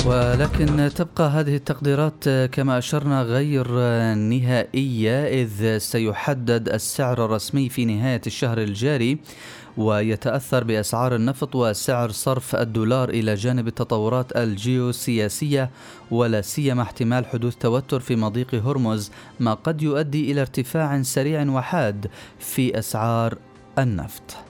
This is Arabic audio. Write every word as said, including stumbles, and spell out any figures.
ولكن تبقى هذه التقديرات كما أشرنا غير نهائية، إذ سيحدد السعر الرسمي في نهاية الشهر الجاري، ويتأثر بأسعار النفط وسعر صرف الدولار إلى جانب التطورات الجيوسياسية، ولا سيما احتمال حدوث توتر في مضيق هرمز، ما قد يؤدي إلى ارتفاع سريع وحاد في أسعار النفط.